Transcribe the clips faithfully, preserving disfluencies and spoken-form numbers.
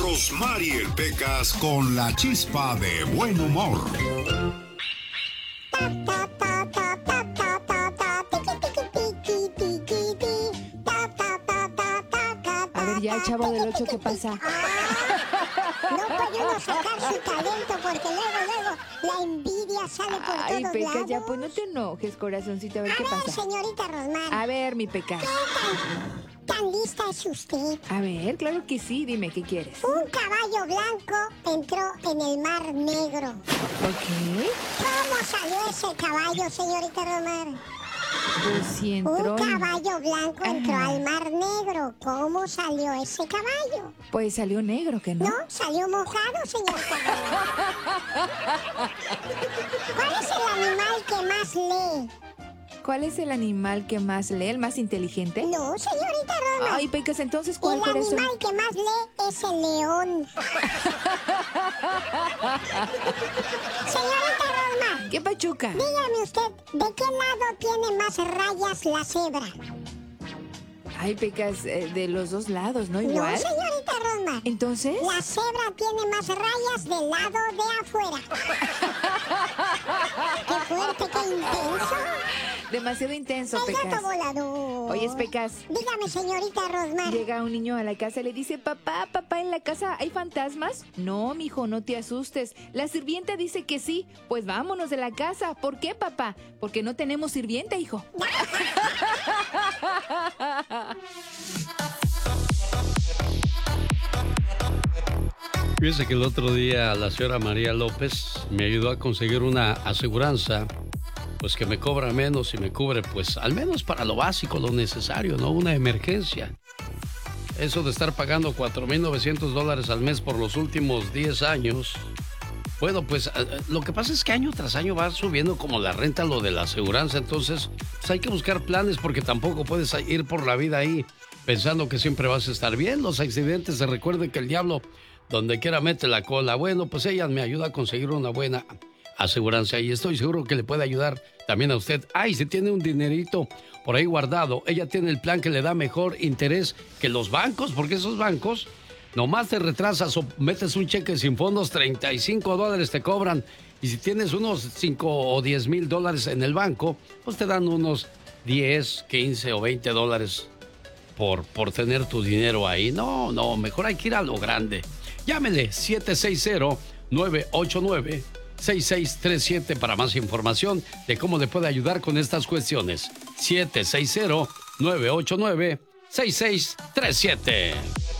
Rosmarie Pecas con la chispa de buen humor. A ver, ya el Chavo del Ocho, ¿qué pasa? No puede uno sacar su talento porque luego, luego la envidia sale por Ay, todos Pecas, lados. ya pues no te enojes, corazoncito, a ver a qué ver, pasa. señorita Rosmar. A ver, mi Pecas. ¿Qué tan, tan lista es usted? A ver, claro que sí, dime, ¿qué quieres? Un caballo blanco entró en el Mar Negro. Ok. ¿Cómo salió ese caballo, señorita Rosmar? Pues sí entró. Un caballo blanco entró Ajá. al Mar Negro. ¿Cómo salió ese caballo? Pues salió negro, ¿que no? No, salió mojado, señorita Rosmar. ¿Cuál es el animal que más lee? ¿Cuál es el animal que más lee, el más inteligente? No, señorita Rosmar. Ay, Pecas, entonces, ¿cuál, El corazón? animal que más lee es el león. Señorita Rosmar, ¿Qué pachuca? dígame usted, ¿de qué lado tiene más rayas la cebra? Ay, Pecas, eh, de los dos lados, ¿no? Igual. No, señorita Rosmar. Entonces. La cebra tiene más rayas del lado de afuera. ¡Qué fuerte, qué intenso! Demasiado intenso, El gato Pecas. volador. Oye, Pecas. Dígame, señorita Rosmar. Llega un niño a la casa y le dice, papá, papá, ¿en la casa hay fantasmas? No, mijo, no te asustes. La sirvienta dice que sí. Pues vámonos de la casa. ¿Por qué, papá? Porque no tenemos sirvienta, hijo. Fíjese que el otro día la señora María López me ayudó a conseguir una aseguranza, pues que me cobra menos y me cubre, pues al menos para lo básico, lo necesario, ¿no? Una emergencia. Eso de estar pagando cuatro mil novecientos dólares al mes por los últimos diez años. Bueno, pues lo que pasa es que año tras año va subiendo como la renta, lo de la aseguranza. Entonces, pues hay que buscar planes porque tampoco puedes ir por la vida ahí pensando que siempre vas a estar bien. Los accidentes, se recuerde que el diablo donde quiera mete la cola. Bueno, pues ella me ayuda a conseguir una buena aseguranza y estoy seguro que le puede ayudar también a usted. Ay, si tiene un dinerito por ahí guardado, ella tiene el plan que le da mejor interés que los bancos, porque esos bancos nomás te retrasas o metes un cheque sin fondos, treinta y cinco dólares te cobran. Y si tienes unos cinco o diez mil dólares en el banco, pues te dan unos diez, quince o veinte dólares por, por tener tu dinero ahí. No, no, mejor hay que ir a lo grande. Llámele siete seis cero, nueve ocho nueve, seis seis tres siete para más información de cómo le puede ayudar con estas cuestiones. siete seis cero, nueve ocho nueve, seis seis tres siete.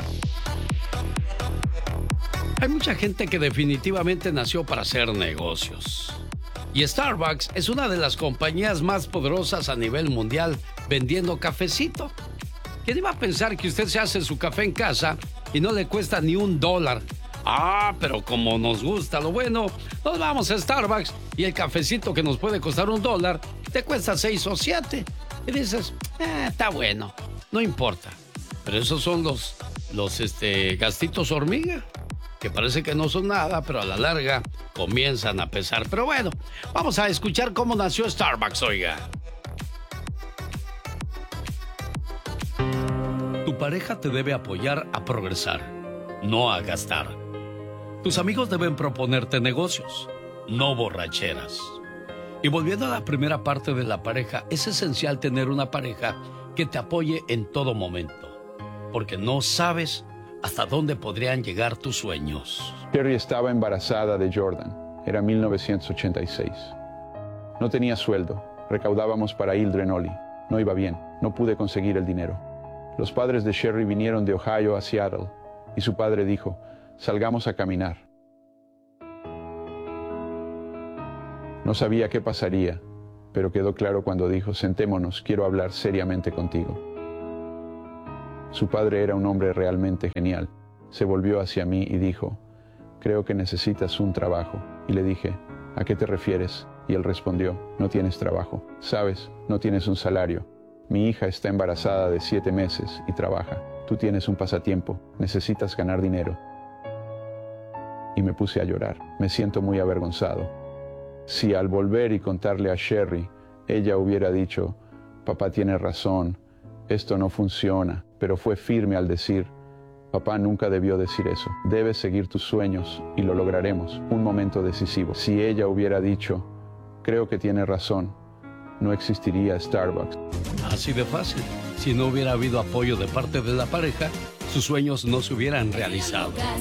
Hay mucha gente que definitivamente nació para hacer negocios. Y Starbucks es una de las compañías más poderosas a nivel mundial vendiendo cafecito. ¿Quién iba a pensar que usted se hace su café en casa y no le cuesta ni un dólar? Ah, pero como nos gusta lo bueno, nos vamos a Starbucks y el cafecito que nos puede costar un dólar te cuesta seis o siete. Y dices, eh, está bueno, no importa. Pero esos son los, los este, gastitos hormiga, que parece que no son nada, pero a la larga comienzan a pesar. Pero bueno, vamos a escuchar cómo nació Starbucks, oiga. Tu pareja te debe apoyar a progresar, no a gastar. Tus amigos deben proponerte negocios, no borracheras. Y volviendo a la primera parte de la pareja, es esencial tener una pareja que te apoye en todo momento, porque no sabes hasta dónde podrían llegar tus sueños. Sherry estaba embarazada de Jordan. Era mil novecientos ochenta y seis. No tenía sueldo. Recaudábamos para Hildred Ollie. No iba bien. No pude conseguir el dinero. Los padres de Sherry vinieron de Ohio a Seattle y su padre dijo, salgamos a caminar. No sabía qué pasaría, pero quedó claro cuando dijo, sentémonos, quiero hablar seriamente contigo. Su padre era un hombre realmente genial. Se volvió hacia mí y dijo, creo que necesitas un trabajo. Y le dije, ¿a qué te refieres? Y él respondió, no tienes trabajo. Sabes, no tienes un salario. Mi hija está embarazada de siete meses y trabaja. Tú tienes un pasatiempo. Necesitas ganar dinero. Y me puse a llorar. Me siento muy avergonzado. Si al volver y contarle a Sherry, ella hubiera dicho, papá tiene razón, esto no funciona, pero fue firme al decir, Papá nunca debió decir eso. Debes seguir tus sueños y lo lograremos. Un momento decisivo. Si ella hubiera dicho, creo que tiene razón, no existiría Starbucks. Así de fácil. Si no hubiera habido apoyo de parte de la pareja, sus sueños no se hubieran realizado.